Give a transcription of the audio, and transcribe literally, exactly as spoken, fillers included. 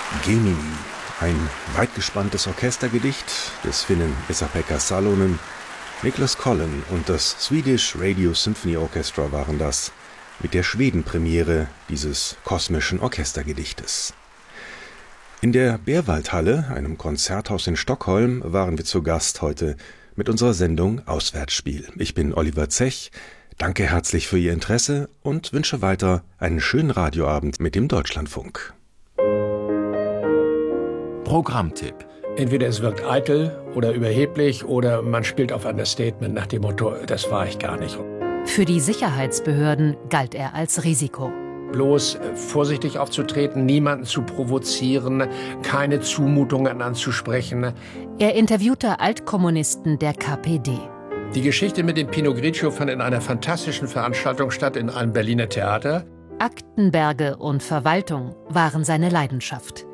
Gemini, ein weitgespanntes Orchestergedicht des Finnen Esa-Pekka Salonen. Niklas Collin und das Swedish Radio Symphony Orchestra waren das, mit der Schweden-Premiere dieses kosmischen Orchestergedichtes. In der Bärwaldhalle, einem Konzerthaus in Stockholm, waren wir zu Gast heute mit unserer Sendung Auswärtsspiel. Ich bin Oliver Zech, danke herzlich für Ihr Interesse und wünsche weiter einen schönen Radioabend mit dem Deutschlandfunk. Programmtipp. Entweder es wirkt eitel oder überheblich oder man spielt auf Understatement nach dem Motto, das war ich gar nicht. Für die Sicherheitsbehörden galt er als Risiko. Bloß vorsichtig aufzutreten, niemanden zu provozieren, keine Zumutungen anzusprechen. Er interviewte Altkommunisten der K P D. Die Geschichte mit dem Pinot Grigio fand in einer fantastischen Veranstaltung statt in einem Berliner Theater. Aktenberge und Verwaltung waren seine Leidenschaft.